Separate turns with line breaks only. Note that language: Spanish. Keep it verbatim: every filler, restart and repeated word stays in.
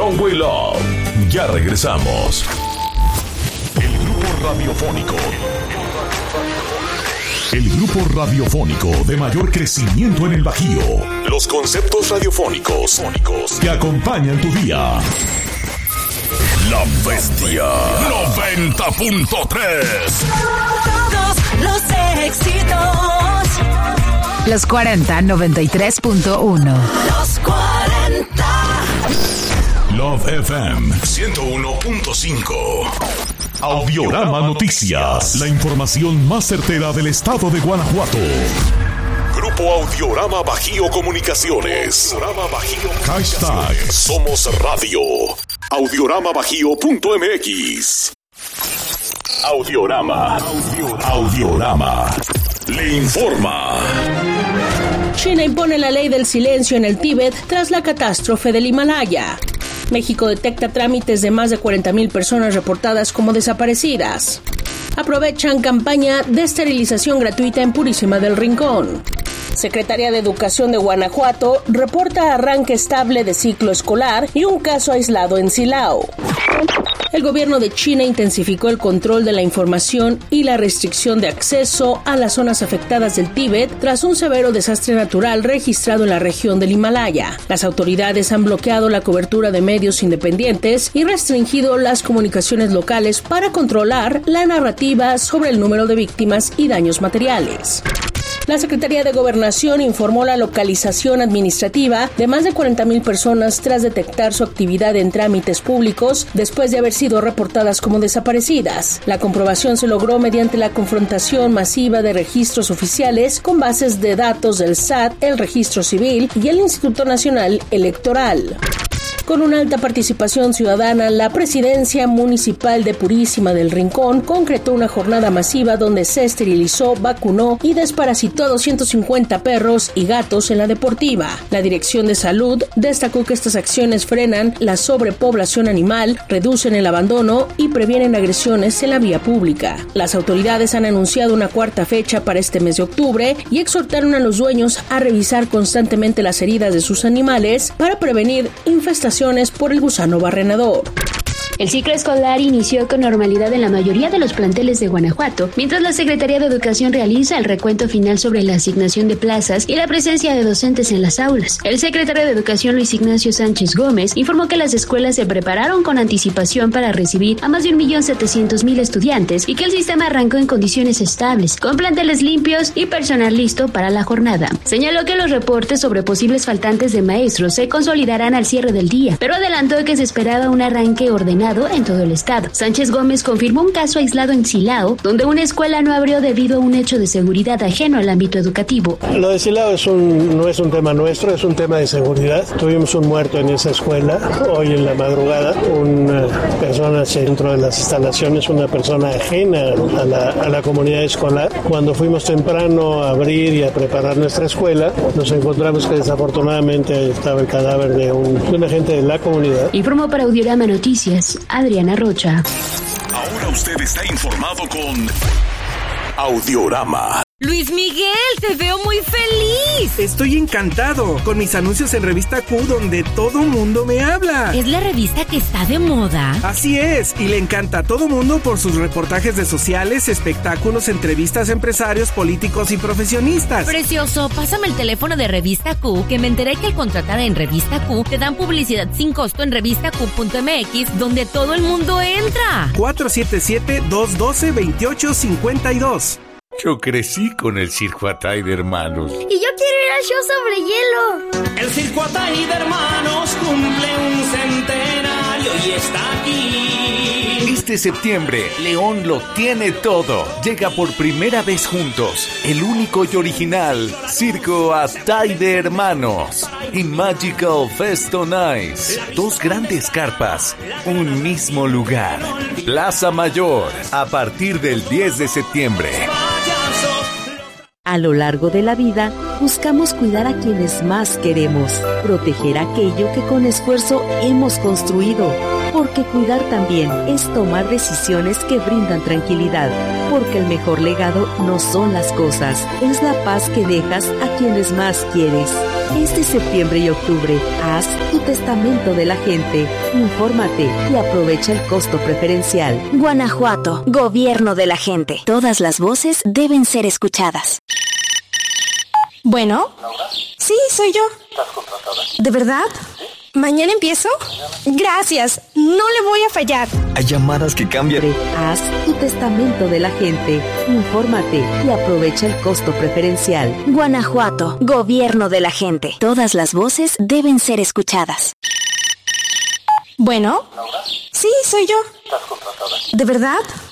One Way Love. Ya regresamos. El grupo radiofónico. El grupo radiofónico de mayor crecimiento en el Bajío. Los conceptos radiofónicos que acompañan tu día. La Bestia noventa punto tres.
Todos los éxitos.
Los cuarenta, noventa y tres punto uno.
Los cuarenta.
Love F M ciento uno punto cinco. Audiorama Noticias. La información más certera del estado de Guanajuato. Grupo Audiorama Bajío Comunicaciones. Audiorama Bajío. Hashtag Somos Radio. audiorama bajío punto m x. Audiorama. Audiorama. Le informa.
China impone la ley del silencio en el Tíbet tras la catástrofe del Himalaya. México detecta trámites de más de cuarenta mil personas reportadas como desaparecidas. Aprovechan campaña de esterilización gratuita en Purísima del Rincón. Secretaría de Educación de Guanajuato reporta arranque estable de ciclo escolar y un caso aislado en Silao. El gobierno de China intensificó el control de la información y la restricción de acceso a las zonas afectadas del Tíbet tras un severo desastre natural registrado en la región del Himalaya. Las autoridades han bloqueado la cobertura de medios independientes y restringido las comunicaciones locales para controlar la narrativa sobre el número de víctimas y daños materiales. La Secretaría de Gobernación informó la localización administrativa de más de cuarenta mil personas tras detectar su actividad en trámites públicos después de haber sido reportadas como desaparecidas. La comprobación se logró mediante la confrontación masiva de registros oficiales con bases de datos del S A T, el Registro Civil y el Instituto Nacional Electoral. Con una alta participación ciudadana, la Presidencia Municipal de Purísima del Rincón concretó una jornada masiva donde se esterilizó, vacunó y desparasitó a doscientos cincuenta perros y gatos en la deportiva. La Dirección de Salud destacó que estas acciones frenan la sobrepoblación animal, reducen el abandono y previenen agresiones en la vía pública. Las autoridades han anunciado una cuarta fecha para este mes de octubre y exhortaron a los dueños a revisar constantemente las heridas de sus animales para prevenir infestaciones por el gusano barrenador.
El ciclo escolar inició con normalidad en la mayoría de los planteles de Guanajuato, mientras la Secretaría de Educación realiza el recuento final sobre la asignación de plazas y la presencia de docentes en las aulas. El secretario de Educación, Luis Ignacio Sánchez Gómez, informó que las escuelas se prepararon con anticipación para recibir a más de un millón setecientos mil estudiantes y que el sistema arrancó en condiciones estables, con planteles limpios y personal listo para la jornada. Señaló que los reportes sobre posibles faltantes de maestros se consolidarán al cierre del día, pero adelantó que se esperaba un arranque ordenado en todo el estado. Sánchez Gómez confirmó un caso aislado en Silao, donde una escuela no abrió debido a un hecho de seguridad ajeno al ámbito educativo.
Lo de Silao es un, no es un tema nuestro, es un tema de seguridad. Tuvimos un muerto en esa escuela hoy en la madrugada. Una persona dentro de las instalaciones, una persona ajena a la, a la comunidad escolar. Cuando fuimos temprano a abrir y a preparar nuestra escuela, nos encontramos que desafortunadamente estaba el cadáver de un, de un agente de la comunidad.
Informó para Audiorama Noticias Adriana Rocha.
Ahora usted está informado con Audiorama.
Luis Miguel, te veo muy feliz.
Estoy encantado con mis anuncios en Revista Q, donde todo mundo me habla.
¿Es la revista que está de moda?
Así es, y le encanta a todo mundo por sus reportajes de sociales, espectáculos, entrevistas a empresarios, políticos y profesionistas.
Precioso, pásame el teléfono de Revista Q, que me enteré que al contratar en Revista Q te dan publicidad sin costo en revista q punto m x, donde todo el mundo entra.
cuatro siete siete, dos uno dos, dos ocho cinco dos.
Yo crecí con el Circo Atay de Hermanos.
Y yo quiero ir al show sobre hielo.
El Circo Atay de Hermanos cumple un centenario y está aquí.
Este septiembre, León lo tiene todo. Llega por primera vez juntos, el único y original Circo Atay de Hermanos y Magical Fest on Ice. Dos grandes carpas, un mismo lugar. Plaza Mayor, a partir del diez de septiembre.
A lo largo de la vida, buscamos cuidar a quienes más queremos, proteger aquello que con esfuerzo hemos construido, porque cuidar también es tomar decisiones que brindan tranquilidad, porque el mejor legado no son las cosas, es la paz que dejas a quienes más quieres. Este septiembre y octubre, haz tu testamento de la gente. Infórmate y aprovecha el costo preferencial.
Guanajuato, gobierno de la gente. Todas las voces deben ser escuchadas.
Bueno. Sí, soy yo.
¿Estás contratada?
¿De verdad?
¿Sí?
¿Mañana empiezo? Gracias, no le voy a fallar.
Hay llamadas que cambian.
Haz tu testamento de la gente. Infórmate y aprovecha el costo preferencial.
Guanajuato, gobierno de la gente. Todas las voces deben ser escuchadas.
Bueno.
¿Laura?
Sí, soy yo.
¿Estás contratada?
¿De verdad?